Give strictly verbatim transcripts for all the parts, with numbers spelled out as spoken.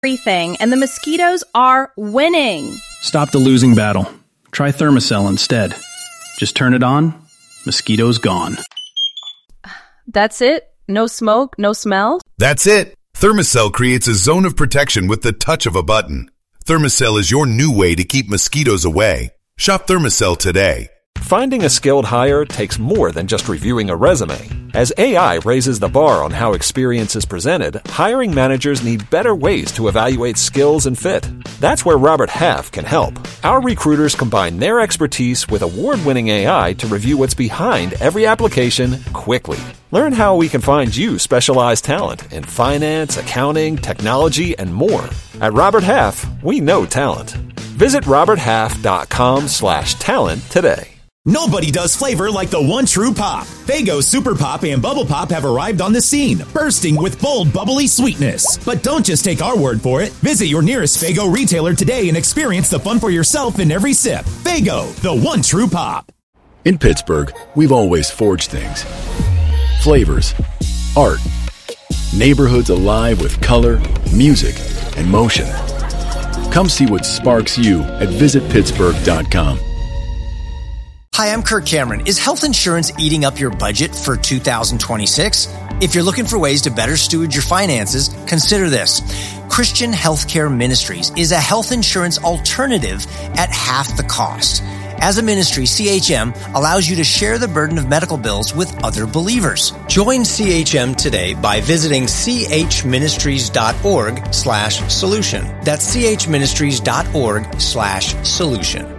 everything, and the mosquitoes are winning. Stop the losing battle. Try Thermacell instead. Just turn it on, mosquitoes gone. That's it? No smoke, no smell? That's it. Thermacell creates a zone of protection with the touch of a button. Thermacell is your new way to keep mosquitoes away. Shop Thermacell today. Finding a skilled hire takes more than just reviewing a resume. As A I raises the bar on how experience is presented, hiring managers need better ways to evaluate skills and fit. That's where Robert Half can help. Our recruiters combine their expertise with award-winning A I to review what's behind every application quickly. Learn how we can find you specialized talent in finance, accounting, technology, and more. At Robert Half, we know talent. Visit roberthalf.com slash talent today. Nobody does flavor like the one true pop. Faygo Super Pop and Bubble Pop have arrived on the scene, bursting with bold, bubbly sweetness. But don't just take our word for it. Visit your nearest Faygo retailer today and experience the fun for yourself in every sip. Faygo, the one true pop. In Pittsburgh, we've always forged things. Flavors, art, neighborhoods alive with color, music, and motion. Come see what sparks you at visit pittsburgh dot com. Hi, I'm Kirk Cameron. Is health insurance eating up your budget for two thousand twenty-six? If you're looking for ways to better steward your finances, consider this. Christian Healthcare Ministries is a health insurance alternative at half the cost. As a ministry, C H M allows you to share the burden of medical bills with other believers. Join C H M today by visiting chministries.org slash solution. That's chministries.org slash solution.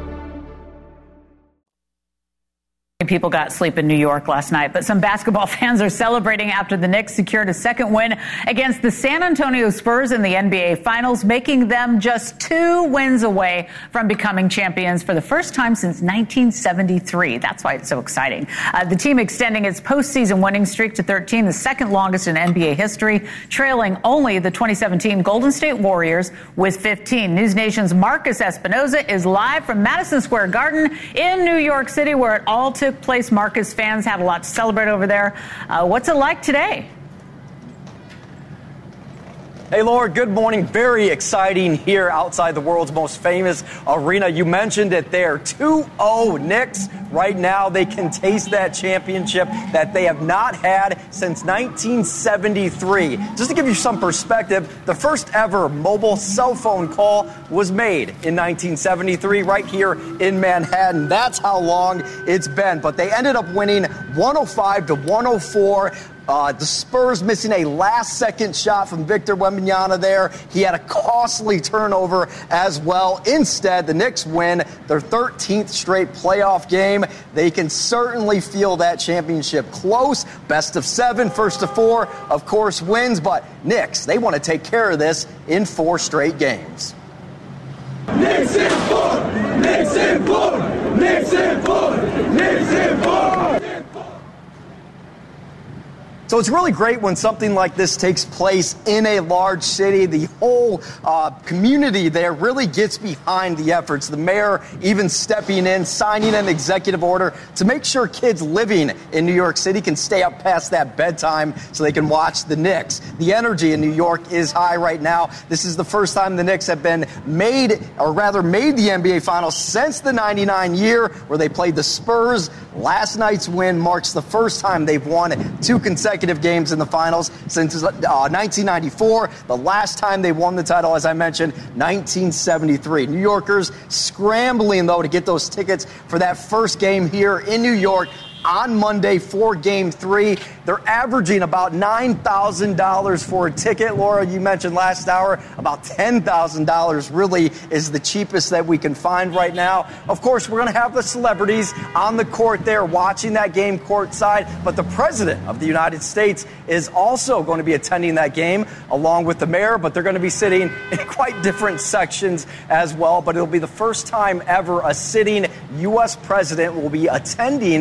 People got sleep in New York last night, but some basketball fans are celebrating after the Knicks secured a second win against the San Antonio Spurs in the N B A Finals, making them just two wins away from becoming champions for the first time since nineteen seventy-three. That's why it's so exciting. Uh, the team extending its postseason winning streak to thirteen, the second longest in N B A history, trailing only the twenty seventeen Golden State Warriors with fifteen. News Nation's Marcus Espinoza is live from Madison Square Garden in New York City, where it all took place. Marcus, fans had a lot to celebrate over there. Uh, what's it like today? Hey, Laura, good morning. Very exciting here outside the world's most famous arena. You mentioned it there. two oh Knicks. Right now, they can taste that championship that they have not had since nineteen seventy-three. Just to give you some perspective, the first ever mobile cell phone call was made in nineteen seventy-three right here in Manhattan. That's how long it's been. But they ended up winning one oh five to one oh four. Uh, the Spurs missing a last-second shot from Victor Wembanyama there. He had a costly turnover as well. Instead, the Knicks win their thirteenth straight playoff game. They can certainly feel that championship close. Best of seven, first to four, of course, wins. But Knicks, they want to take care of this in four straight games. Knicks in four! Knicks in four! Knicks in four! Knicks in four! So it's really great when something like this takes place in a large city. The whole uh, community there really gets behind the efforts. The mayor even stepping in, signing an executive order to make sure kids living in New York City can stay up past that bedtime so they can watch the Knicks. The energy in New York is high right now. This is the first time the Knicks have been made, or rather made the N B A Finals since the ninety-nine year where they played the Spurs. Last night's win marks the first time they've won two consecutive games in the finals since uh, nineteen ninety-four. The last time they won the title, as I mentioned, nineteen seventy-three. New Yorkers scrambling, though, to get those tickets for that first game here in New York on Monday for Game three. They're averaging about nine thousand dollars for a ticket. Laura, you mentioned last hour, about ten thousand dollars really is the cheapest that we can find right now. Of course, we're going to have the celebrities on the court there watching that game courtside, but the President of the United States is also going to be attending that game along with the mayor, but they're going to be sitting in quite different sections as well. But it'll be the first time ever a sitting U S president will be attending an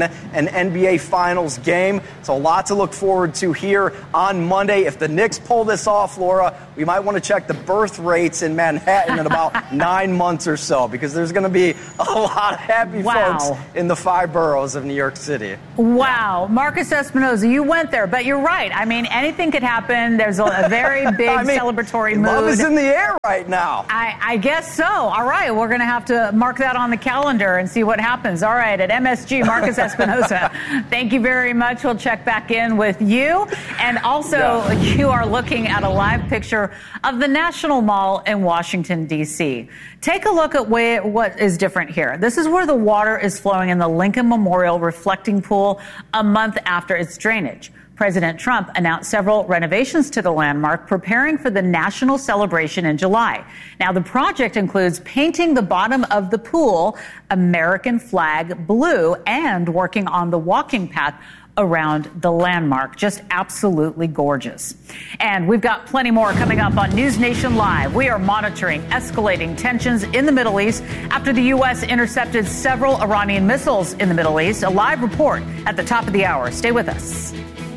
N B A Finals game. So a lot to look forward to here on Monday. If the Knicks pull this off, Laura, we might want to check the birth rates in Manhattan in about nine months or so, because there's going to be a lot of happy wow. folks in the five boroughs of New York City. Wow. Marcus Espinoza, you went there, but you're right. I mean, anything could happen. There's a, a very big I mean, celebratory mood. Love is in the air right now. I, I guess so. All right. We're going to have to mark that on the calendar and see what happens. All right. At M S G, Marcus Espinoza, thank you very much. We'll check back in with you. And also, yeah. you are looking at a live picture of the National Mall in Washington, D C. Take a look at where, what is different here. This is where the water is flowing in the Lincoln Memorial reflecting pool a month after its drainage. President Trump announced several renovations to the landmark, preparing for the national celebration in July. Now, the project includes painting the bottom of the pool American flag blue and working on the walking path around the landmark. Just absolutely gorgeous. And we've got plenty more coming up on News Nation Live. We are monitoring escalating tensions in the Middle East after the U S intercepted several Iranian missiles in the Middle East. A live report at the top of the hour. Stay with us.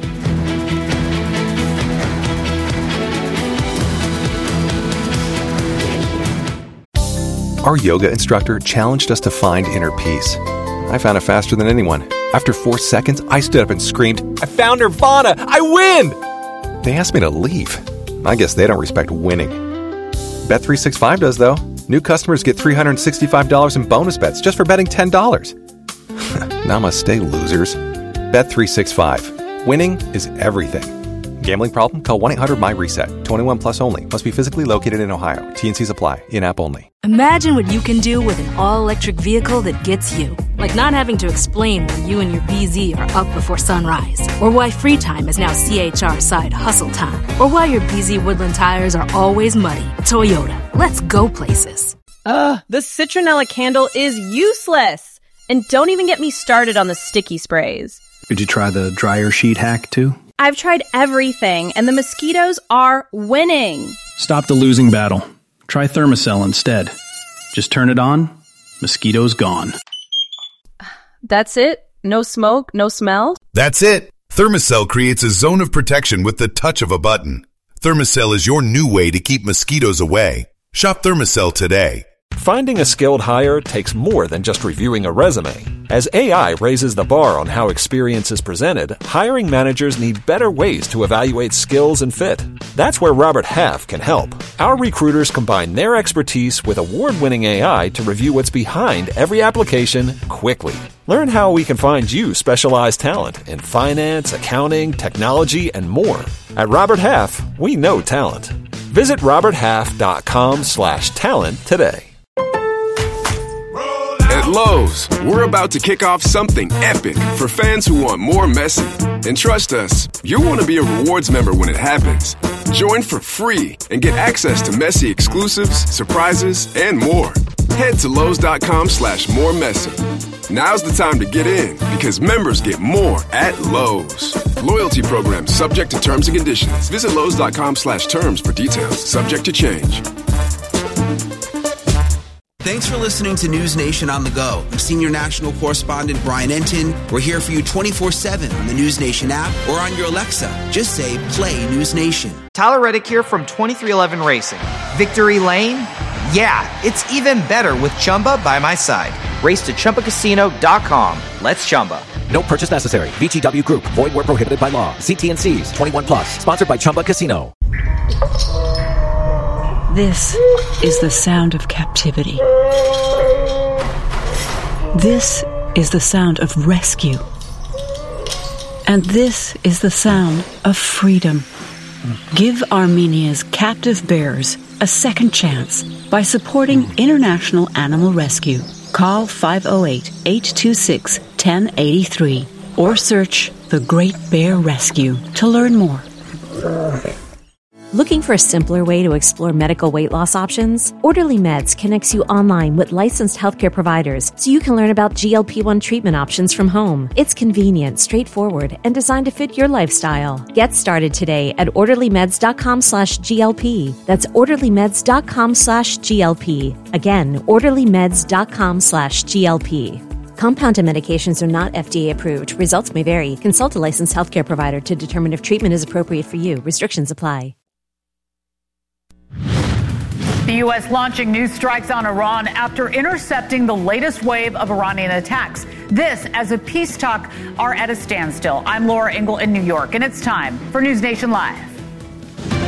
Our yoga instructor challenged us to find inner peace. I found it faster than anyone. After four seconds, I stood up and screamed, "I found Nirvana! I win!" They asked me to leave. I guess they don't respect winning. Bet three sixty-five does, though. New customers get three hundred sixty-five dollars in bonus bets just for betting ten dollars. Namaste, losers. Bet three sixty-five. Winning is everything. Gambling problem? Call one eight hundred my reset. twenty-one plus only. Must be physically located in Ohio. T N Cs apply. In-app only. Imagine what you can do with an all-electric vehicle that gets you. Like not having to explain why you and your B Z are up before sunrise. Or why free time is now C H R side hustle time. Or why your B Z Woodland tires are always muddy. Toyota. Let's go places. Ugh, the citronella candle is useless. And don't even get me started on the sticky sprays. Did you try the dryer sheet hack too? I've tried everything, and the mosquitoes are winning. Stop the losing battle. Try Thermacell instead. Just turn it on, mosquitoes gone. That's it? No smoke, no smell? That's it. Thermacell creates a zone of protection with the touch of a button. Thermacell is your new way to keep mosquitoes away. Shop Thermacell today. Finding a skilled hire takes more than just reviewing a resume. As A I raises the bar on how experience is presented, hiring managers need better ways to evaluate skills and fit. That's where Robert Half can help. Our recruiters combine their expertise with award-winning A I to review what's behind every application quickly. Learn how we can find you specialized talent in finance, accounting, technology, and more. At Robert Half, we know talent. Visit roberthalf.com slash talent today. At Lowe's, we're about to kick off something epic for fans who want more Messi. And trust us, you'll want to be a rewards member when it happens. Join for free and get access to Messi exclusives, surprises, and more. Head to Lowe's.com slash more Messi. Now's the time to get in because members get more at Lowe's. Loyalty program subject to terms and conditions. Visit Lowe's.com slash terms for details. Subject to change. Thanks for listening to News Nation on the Go. I'm Senior National Correspondent Brian Entin. We're here for you twenty-four seven on the News Nation app or on your Alexa. Just say, play News Nation. Tyler Reddick here from twenty-three eleven Racing. Victory Lane? Yeah, it's even better with Chumba by my side. Race to Chumba Casino dot com. Let's Chumba. No purchase necessary. V G W Group. Void where prohibited by law. See T N Cs. twenty-one plus. Sponsored by Chumba Casino. This is the sound of captivity. This is the sound of rescue. And this is the sound of freedom. Give Armenia's captive bears a second chance by supporting International Animal Rescue. Call five oh eight, eight two six, one oh eight three or search The Great Bear Rescue to learn more. Looking for a simpler way to explore medical weight loss options? Orderly Meds connects you online with licensed healthcare providers so you can learn about G L P one treatment options from home. It's convenient, straightforward, and designed to fit your lifestyle. Get started today at orderlymeds.com slash GLP. That's orderlymeds.com slash GLP. Again, orderlymeds.com slash GLP. Compounded medications are not F D A approved. Results may vary. Consult a licensed healthcare provider to determine if treatment is appropriate for you. Restrictions apply. The U S launching new strikes on Iran after intercepting the latest wave of Iranian attacks. This as a peace talk are at a standstill. I'm Laura Ingle in New York, and it's time for News Nation Live.